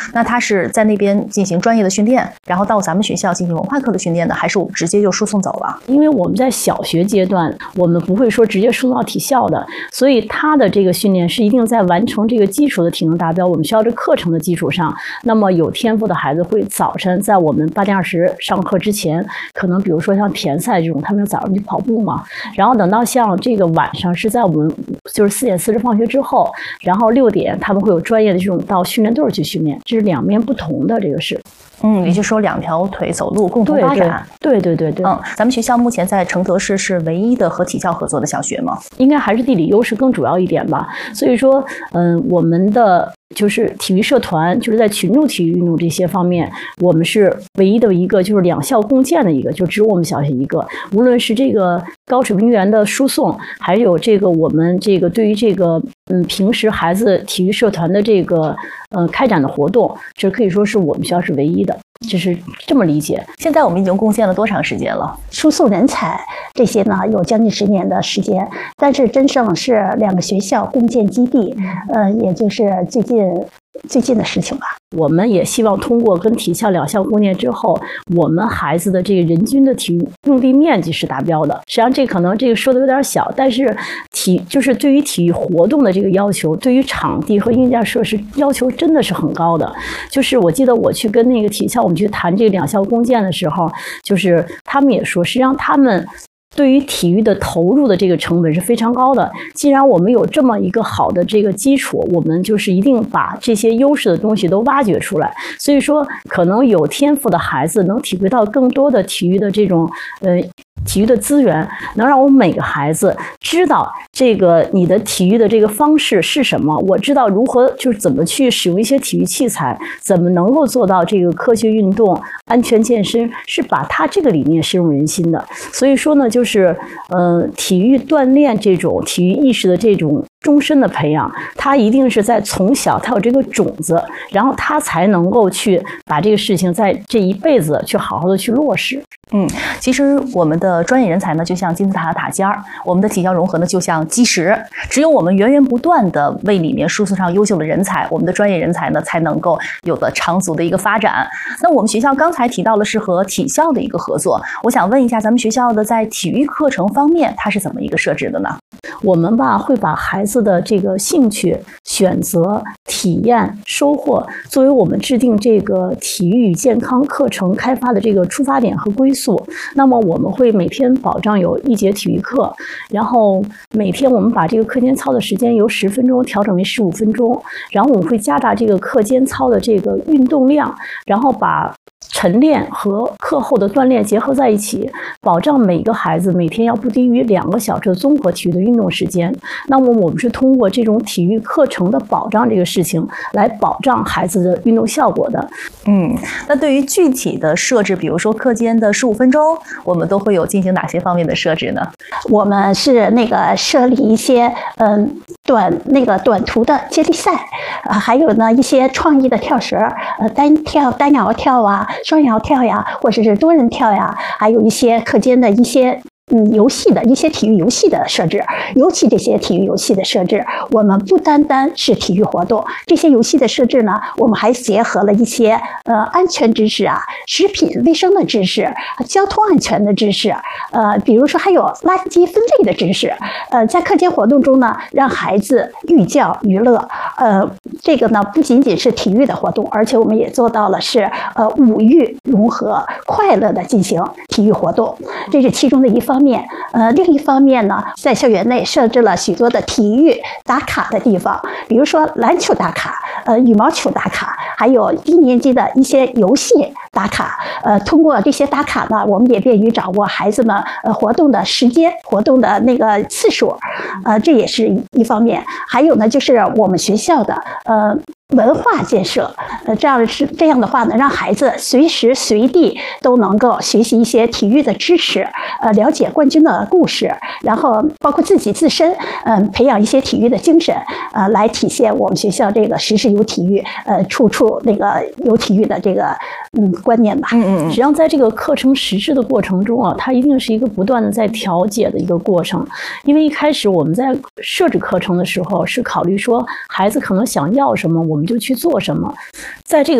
那他是在那边进行专业的训练，然后到咱们学校进行文化课的训练呢，还是我们直接就输送走了？ 因为我们在小学阶段，我们不会说直接输送到体校的，所以他的这个训练是一定在完成这个基础的体能达标，我们学校这课程的基础上，那么有天赋的孩子会早晨在我们8点20上课之前，可能比如说像田赛这种，他们早上去跑步嘛，然后等到像这个晚上是在我们就是4点40放学之后，然后6点他们会有专业的这种到训练队去训练，这是两面不同的，这个是。 也就是说2条腿走路共同发展。 对。 咱们学校目前在承德市是唯一的和体校合作的小学吗？ 应该还是地理优势更主要一点吧。所以说，我们的就是体育社团，就是在群众体育运动这些方面，我们是唯一的一个，就是2校共建的一个，就只有我们小学一个。无论是这个高水平员的输送，还有这个我们这个对于这个平时孩子体育社团的这个开展的活动，这可以说是我们学校是唯一的，就是这么理解。 现在我们已经贡献了多长时间了？ 输送人才这些呢，有将近10年的时间，但是真正是2个学校共建基地，也就是最近的事情吧。 我们也希望通过跟体校2校共建之后，我们孩子的这个人均的体育用地面积是达标的。实际上这可能这个说的有点小，但是就是对于体育活动的这个要求，对于场地和硬件设施要求真的是很高的。就是我记得我去跟那个体校我们去谈这个2校共建的时候，就是他们也说，实际上他们对于体育的投入的这个成本是非常高的。既然我们有这么一个好的这个基础，我们就是一定把这些优势的东西都挖掘出来。所以说，可能有天赋的孩子能体会到更多的体育的这种体育的资源，能让我们每个孩子知道这个你的体育的这个方式是什么，我知道如何就是怎么去使用一些体育器材，怎么能够做到这个科学运动、安全健身，是把他这个理念深入人心的。所以说呢，就是体育锻炼这种体育意识的这种终身的培养，他一定是在从小他有这个种子，然后他才能够去把这个事情在这一辈子去好好的去落实。 其实我们的专业人才呢，就像金字塔的塔尖儿；我们的体校融合呢，就像基石。只有我们源源不断的为里面输送上优秀的人才，我们的专业人才呢，才能够有的长足的一个发展。那我们学校刚才提到的是和体校的一个合作，我想问一下，咱们学校的在体育课程方面，它是怎么一个设置的呢？ 我们会把孩子的这个兴趣、选择、体验、收获作为我们制定这个体育与健康课程开发的这个出发点和归宿。那么我们会每天保障有1节体育课，然后每天我们把这个课间操的时间由10分钟调整为15分钟，然后我们会加大这个课间操的这个运动量，然后把晨练和课后的锻炼结合在一起，保障每个孩子每天要不低于2个小时的综合体育的运动时间。那么我们是通过这种体育课程的保障这个事情来保障孩子的运动效果的。 那对于具体的设置，比如说课间的15分钟，我们都会有进行哪些方面的设置呢？ 我们是设立一些短途的接力赛，还有呢一些创意的跳绳，单摇跳啊，双摇跳呀，或者是多人跳呀，还有一些课间的一些游戏的一些体育游戏的设置。尤其这些体育游戏的设置，我们不单单是体育活动，这些游戏的设置呢，我们还结合了一些安全知识啊、食品卫生的知识、交通安全的知识，比如说还有垃圾分类的知识。在课间活动中呢，让孩子寓教于乐。这个呢不仅仅是体育的活动，而且我们也做到了是五育融合，快乐的进行体育活动，这是其中的一方面。另一方面呢，在校园内设置了许多的体育打卡的地方，比如说篮球打卡、羽毛球打卡，还有低年级的一些游戏打卡。通过这些打卡呢，我们也便于掌握孩子们活动的时间、活动的那个次数。这也是一方面。还有呢，就是我们学校的文化建设，这样的话呢，让孩子随时随地都能够学习一些体育的知识，了解冠军的故事，然后包括自己自身，培养一些体育的精神，来体现我们学校这个时时有体育，处处有体育的这个观念吧。 实际上在这个课程实施的过程中啊，它一定是一个不断的在调节的一个过程。因为一开始我们在设置课程的时候是考虑说孩子可能想要什么，我们就去做什么，在这个